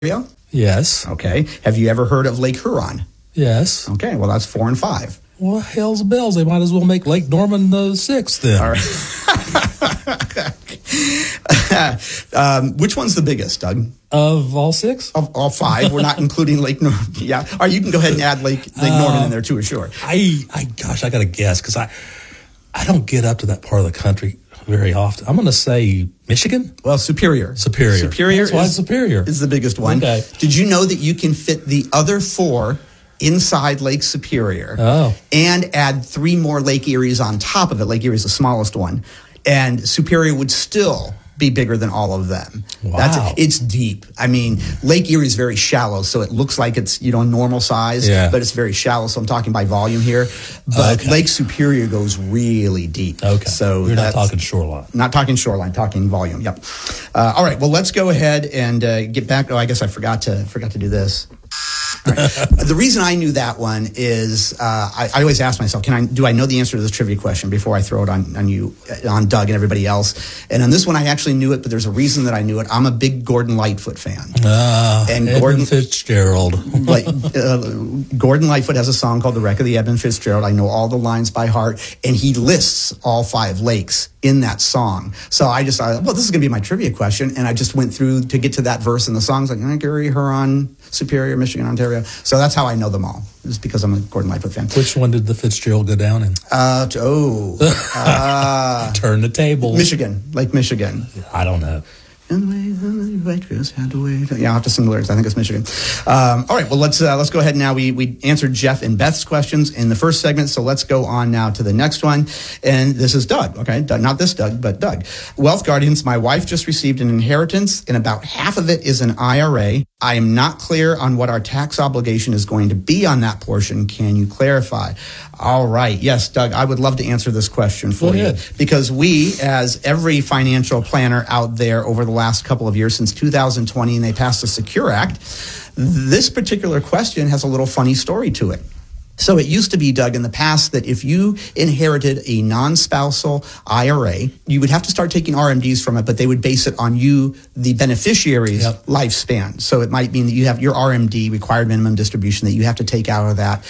Ontario? Yes. Okay. Have you ever heard of Lake Huron? Yes. Okay, well, that's 4 and 5. Well, hell's bells. They might as well make Lake Norman the 6th then. All right. Which one's the biggest, Doug? Of all 6? Of all 5. We're not including Lake Norman. Yeah. Or you can go ahead and add Lake Norman in there too, sure. I got to guess because I don't get up to that part of the country very often. I'm going to say Michigan? Well, Superior. Superior. That's why Superior is the biggest one. Okay. Did you know that you can fit the other 4 inside Lake Superior and add 3 more Lake Erie's on top of it? Lake Erie is the smallest one. And Superior would still be bigger than all of them. Wow. It's deep. I mean, Lake Erie is very shallow, so it looks like it's, normal size, but it's very shallow, so I'm talking by volume here. But Lake Superior goes really deep. Okay. So you're not talking shoreline. Not talking shoreline, talking volume. Yep. All right, well, let's go ahead and get back. Oh, I guess I forgot to do this. All right. The reason I knew that one is I always ask myself, do I know the answer to this trivia question before I throw it on you, on Doug and everybody else? And on this one, I actually knew it, but there's a reason that I knew it. I'm a big Gordon Lightfoot fan. And Gordon Fitzgerald. Gordon Lightfoot has a song called "The Wreck of the Edmund Fitzgerald." I know all the lines by heart, and he lists all 5 lakes in that song. So I just thought, well, this is going to be my trivia question, and I just went through to get to that verse in the song. It's like Lake Erie, Huron, Superior, Michigan, Ontario. So that's how I know them all, just because I'm a Gordon Lightfoot fan. Which one did the Fitzgerald go down in? Turn the table. Michigan, Lake Michigan. I don't know. Yeah, I'll have to sing the lyrics. I think it's Michigan. All right, well, let's go ahead now. We answered Jeff and Beth's questions in the first segment, so let's go on now to the next one. And this is Doug, okay? Not this Doug, but Doug. Wealth Guardians, my wife just received an inheritance, and about half of it is an IRA. I am not clear on what our tax obligation is going to be on that portion. Can you clarify? All right. Yes, Doug, I would love to answer this question for you, because we, as every financial planner out there over the last couple of years, since 2020, and they passed the Secure Act, this particular question has a little funny story to it. So it used to be, Doug, in the past that if you inherited a non-spousal IRA, you would have to start taking RMDs from it, but they would base it on you, the beneficiary's lifespan. So it might mean that you have your RMD, required minimum distribution, that you have to take out of that,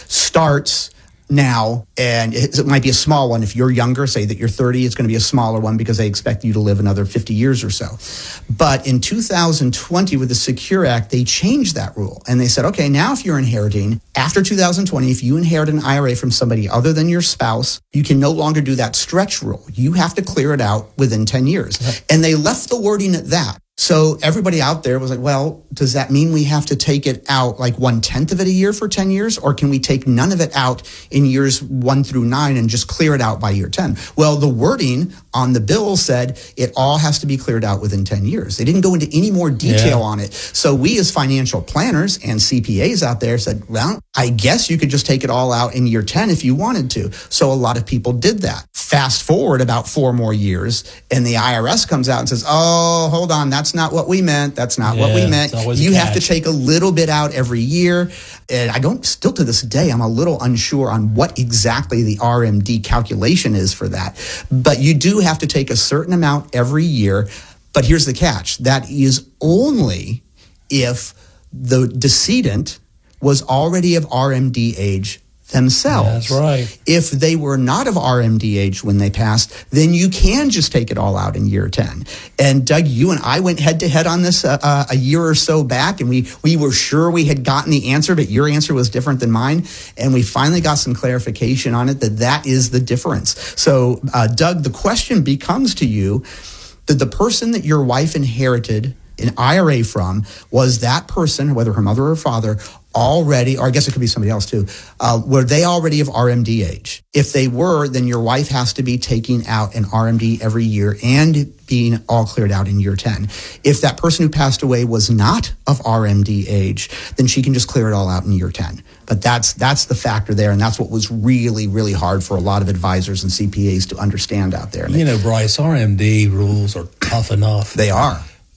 starts now, and it might be a small one. If you're younger, say that you're 30, it's going to be a smaller one because they expect you to live another 50 years or so. But in 2020, with the Secure Act, they changed that rule. And they said, okay, now if you're inheriting, after 2020, if you inherit an IRA from somebody other than your spouse, you can no longer do that stretch rule. You have to clear it out within 10 years. And they left the wording at that. So everybody out there was like, well, does that mean we have to take it out like 1/10 of it a year for 10 years? Or can we take none of it out in years 1 through 9 and just clear it out by year 10? Well, the wording on the bill said it all has to be cleared out within 10 years. They didn't go into any more detail on it. So we as financial planners and CPAs out there said, well, I guess you could just take it all out in year 10 if you wanted to. So a lot of people did that. Fast forward about 4 more years, and the IRS comes out and says, oh, hold on, that's not what we meant. That's not what we meant. You have to take a little bit out every year. And still to this day, I'm a little unsure on what exactly the RMD calculation is for that. But you do have to take a certain amount every year. But here's the catch. That is only if the decedent was already of RMD age themselves. That's right. If they were not of RMD age when they passed, then you can just take it all out in year 10. And Doug, you and I went head to head on this a year or so back, and we were sure we had gotten the answer, but your answer was different than mine. And we finally got some clarification on it that is the difference. So, Doug, the question becomes to you, did the person that your wife inherited an IRA from, was that person, whether her mother or father, already, or I guess it could be somebody else too, were they already of RMD age? If they were, then your wife has to be taking out an RMD every year and being all cleared out in year 10. If that person who passed away was not of RMD age, then she can just clear it all out in year 10. But that's the factor there, and that's what was really, really hard for a lot of advisors and CPAs to understand out there. Bryce, RMD rules are tough enough. They are.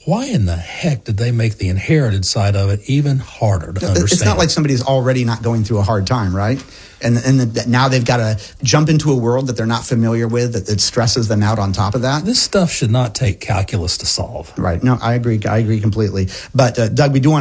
why in the heck did they make the inherited side of it even harder to understand? It's not like somebody's already not going through a hard time, right? And now they've got to jump into a world that they're not familiar with, that stresses them out on top of that. This stuff should not take calculus to solve. Right. No, I agree completely. But Doug, we do want